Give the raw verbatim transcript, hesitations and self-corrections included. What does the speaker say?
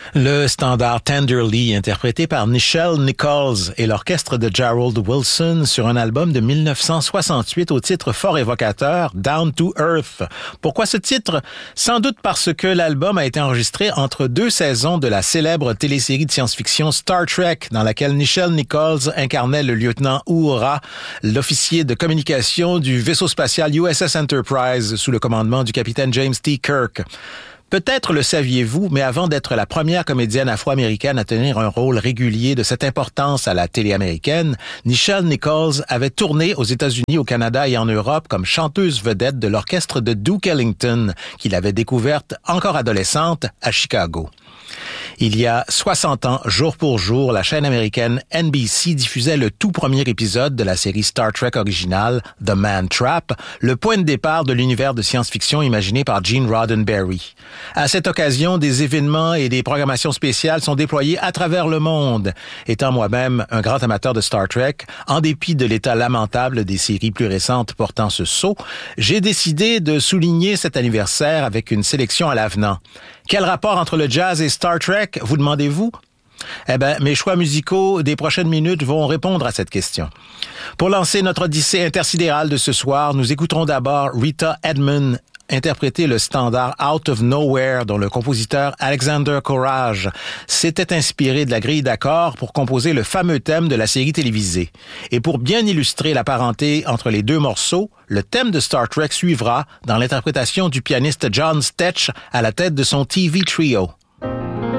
Le standard Tenderly, interprété par Nichelle Nichols et l'orchestre de Gerald Wilson sur un album de mille neuf cent soixante-huit au titre fort évocateur, Down to Earth. Pourquoi ce titre? Sans doute parce que l'album a été enregistré entre deux saisons de la célèbre télésérie de science-fiction Star Trek, dans laquelle Nichelle Nichols incarnait le lieutenant Uhura, l'officier de communication du vaisseau spatial U S S Enterprise sous le commandement du capitaine James T. Kirk. Peut-être le saviez-vous, mais avant d'être la première comédienne afro-américaine à tenir un rôle régulier de cette importance à la télé américaine, Nichelle Nichols avait tourné aux États-Unis, au Canada et en Europe comme chanteuse vedette de l'orchestre de Duke Ellington, qu'il avait découverte encore adolescente à Chicago. Il y a soixante ans, jour pour jour, la chaîne américaine N B C diffusait le tout premier épisode de la série Star Trek originale, The Man Trap, le point de départ de l'univers de science-fiction imaginé par Gene Roddenberry. À cette occasion, des événements et des programmations spéciales sont déployés à travers le monde. Étant moi-même un grand amateur de Star Trek, en dépit de l'état lamentable des séries plus récentes portant ce sceau, j'ai décidé de souligner cet anniversaire avec une sélection à l'avenant. Quel rapport entre le jazz et Star Trek, vous demandez-vous? Eh bien, mes choix musicaux des prochaines minutes vont répondre à cette question. Pour lancer notre odyssée intersidérale de ce soir, nous écouterons d'abord Rita Edmond interpréter le standard Out of Nowhere dont le compositeur Alexander Courage s'était inspiré de la grille d'accords pour composer le fameux thème de la série télévisée. Et pour bien illustrer la parenté entre les deux morceaux, le thème de Star Trek suivra dans l'interprétation du pianiste John Stetch à la tête de son T V Trio.